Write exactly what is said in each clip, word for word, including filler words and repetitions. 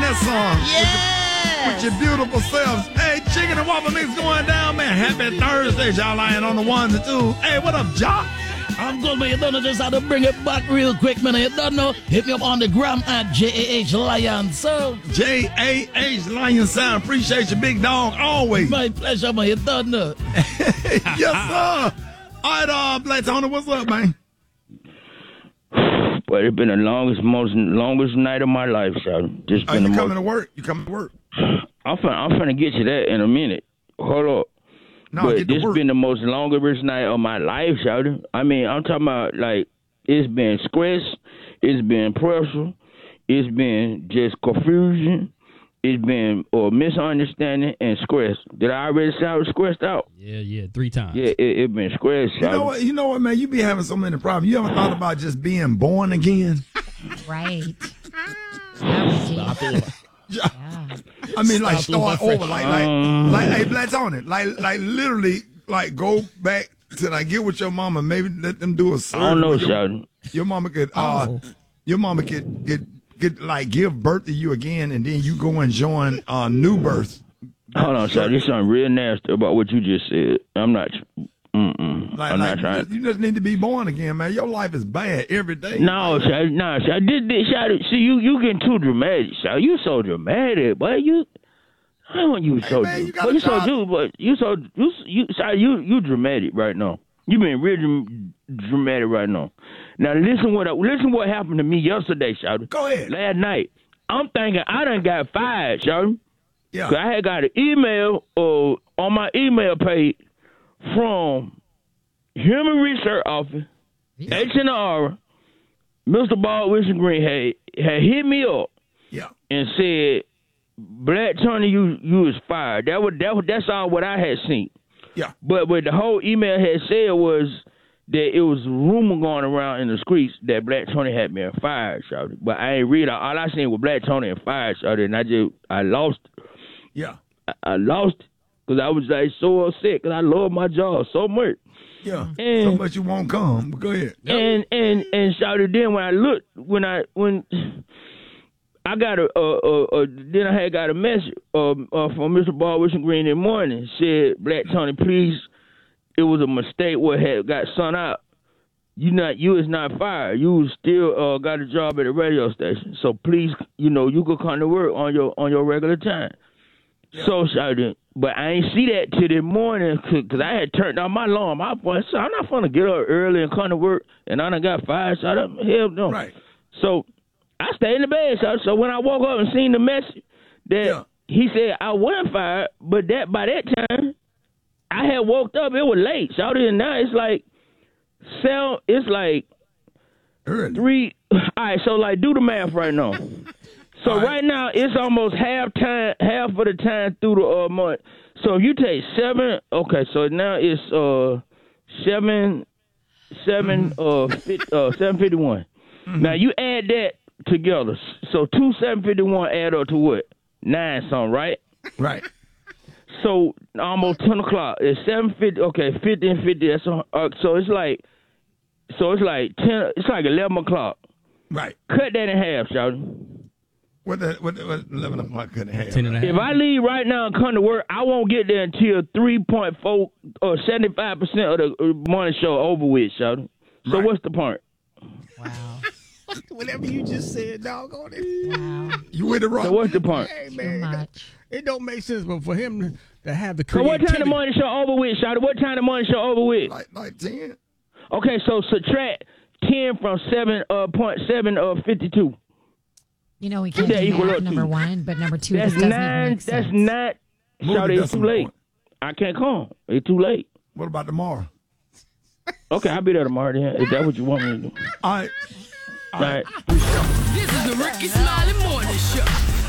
that song. Yeah. With your, with your beautiful selves. Hey, Chicken and Waffle Mix going down, man. Happy Thursday, y'all lying on the ones and twos. Hey, what up, Jock? I'm good, man. You don't know, just how to bring it back real quick, man. You don't know, hit me up on the gram at J A H Lion Sound. J A H Lion Sound. Appreciate you, big dog, always. My pleasure, man. You don't know. Yes, sir. All right, uh, Black Tony, what's up, man? But it's been the longest, most longest night of my life, so just been Are you the coming most... to work? You coming to work? I'm finna, I'm finna get to that in a minute. Hold up. No, but get to this work. been the most longest night of my life, shawty. I mean, I'm talking about, like, it's been stress, it's been pressure, it's been just confusion, it's been uh, misunderstanding and stress. Did I already say I was stressed out? Yeah, yeah, three times. Yeah, it, it been stressed, You know shawty. what? You know what, man? You be having so many problems. You ever thought about just being born again? Right. Stop it. Yeah. I mean, like Start start over over, like like Um. like hey, Black Tony, like like literally, like go back to like get with your mama. Maybe let them do a surgery. I don't know, your, shawty. your mama could uh, Oh. your mama could get get like give birth to you again, and then you go and join uh new birth. Hold on, shawty. There's something real nasty about what you just said. I'm not... Mm-mm. Like, I'm like not trying... you just need to be born again, man. Your life is bad every day. No, Shawty, no, Shawty, this, this, Shawty, see, you, you getting too dramatic, Shawty. You so dramatic, boy. You, I don't want you Hey, so, man, you but gotta you so, try- dude, but you so, you, you, Shawty, you, you dramatic right now. You been real dram- dramatic right now. Now listen what, listen what happened to me yesterday, Shawty. Go ahead. Last night, I'm thinking I done got fired, Shawty. Yeah. 'Cause I had got an email uh, on my email page from Human Research Office, H and R, Mister Baldwin Green had, had hit me up Yeah. and said, Black Tony, you you was fired. That was, that was, that's all what I had seen. Yeah. But what the whole email had said was that it was a rumor going around in the streets that Black Tony had been fired, shawty. But I ain't read it. All I seen was Black Tony and fired, shawty, and I just, I lost Yeah. I, I lost because I was like so upset because I love my job so much. Yeah. And- so much you won't come. But go ahead. And and and shouted then when I looked when I when I got a, a, a, a then I had got a message uh, uh, from Mister Baldwin Green in the morning said Black Tony, please, it was a mistake what had got sent out. You not you is not fired. You still uh, got a job at a radio station. So please, you know, you could come to work on your on your regular time. Yeah. So shouted, but I ain't see that till the morning because I had turned on my alarm. I was, so I'm not gonna get up early and come to work, and I done got fired. So I done, hell no. Right. So I stayed in the bed. So, so when I woke up and seen the message that Yeah. he said I wasn't fired, but that by that time I had woke up. It was late. So and now it's like seven. It's like Early. three. All right. So like do the math right now. So right. right now it's almost half time, half of the time through the uh, month. So if you take seven, okay. So now it's uh seven, seven, uh, fit, uh seven fifty one. Mm-hmm. Now you add that together. So two seven fifty one add up to what? Nine something, right? Right. So almost ten o'clock. It's seven fifty. Okay, fifty and fifty. That's uh, so it's like, so it's like ten. It's like eleven o'clock. Right. Cut that in half, shawty. What the what, the, what eleven o'clock couldn't have? Ten and a half. If I leave right now and come to work, I won't get there until three point four or seventy five percent of the morning show over with, shawty. So Right. what's the point? Wow. Whatever you just said, dog on it. Wow. You with it, So right? what's the point? Hey, Too man, much. it don't make sense, but for him to, to have the So what creativity. time the morning show over with, shawty? What time the morning show over with? Like like ten. Okay, so subtract ten from seven uh point seven uh fifty two. You know, we can't that do equal math, up to? number one, but number two, That's this doesn't even nine. make That's sense. not. Movie Shawty, it's too decimal late. point. I can't come. It's too late. What about tomorrow? Okay, I'll be there tomorrow then. If that's what you want me to do. All right. All right. This is the Ricky Smiley Morning Show.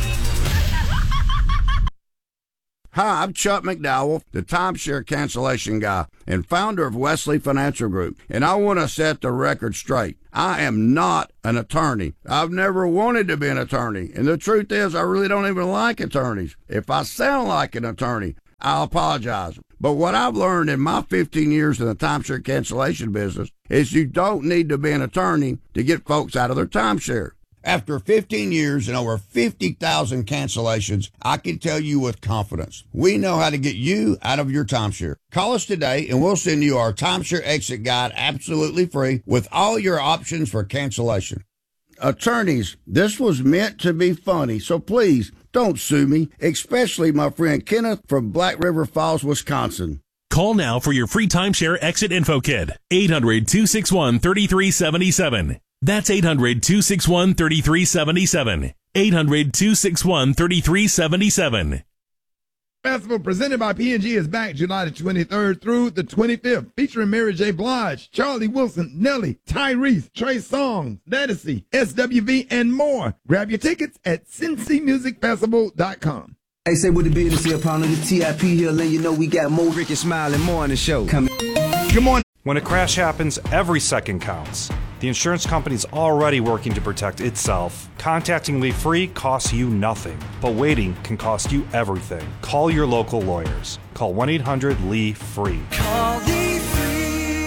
Hi, I'm Chuck McDowell, the timeshare cancellation guy and founder of Wesley Financial Group, and I want to set the record straight. I am not an attorney. I've never wanted to be an attorney, and the truth is I really don't even like attorneys. If I sound like an attorney, I'll apologize. But what I've learned in my fifteen years in the timeshare cancellation business is you don't need to be an attorney to get folks out of their timeshare. After fifteen years and over fifty thousand cancellations, I can tell you with confidence, we know how to get you out of your timeshare. Call us today and we'll send you our timeshare exit guide absolutely free with all your options for cancellation. Attorneys, this was meant to be funny, so please don't sue me, especially my friend Kenneth from Black River Falls, Wisconsin. Call now for your free timeshare exit info kit. eight hundred, two six one, three three seven seven. That's eight hundred, two six one, three three seven seven. eight hundred, two six one, three three seven seven. Festival presented by P and G is back July the twenty-third through the twenty-fifth, featuring Mary J. Blige, Charlie Wilson, Nelly, Tyrese, Trey Songz, Ledisi, S W V, and more. Grab your tickets at cincy music festival dot com. Hey, say what the business here, partner. The T I P here, letting you know we got more Ricky Smiley more on the show. Coming. Good morning. When a crash happens, every second counts. The insurance company's already working to protect itself. Contacting Lee Free costs you nothing, but waiting can cost you everything. Call your local lawyers. Call one eight hundred L E E F R E E. Call Lee Free.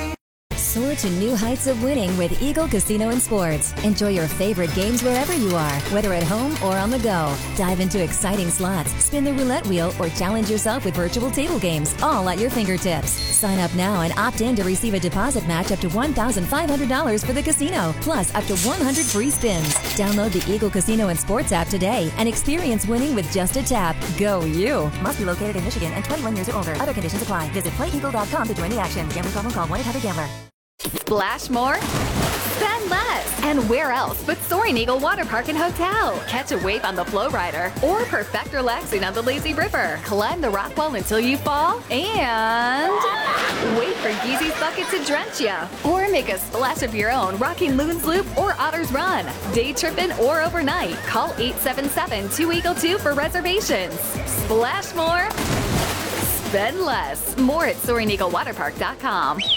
Soar to new heights of winning with Eagle Casino and Sports. Enjoy your favorite games wherever you are, whether at home or on the go. Dive into exciting slots, spin the roulette wheel, or challenge yourself with virtual table games, all at your fingertips. Sign up now and opt in to receive a deposit match up to one thousand five hundred dollars for the casino, plus up to one hundred free spins. Download the Eagle Casino and Sports app today and experience winning with just a tap. Go you! Must be located in Michigan and twenty-one years or older. Other conditions apply. Visit play eagle dot com to join the action. Gambling problem, call one eight hundred gambler. Splash more? Spend less! And where else but Soaring Eagle Water Park and Hotel? Catch a wave on the Flow Rider or perfect relaxing on the Lazy River. Climb the rock wall until you fall and wait for Yeezy's bucket to drench you. Or make a splash of your own rocking Loon's Loop or Otter's Run. Day tripping or overnight. Call eight seven seven, two eagle two for reservations. Splash more? Spend less. More at soaring eagle water park dot com.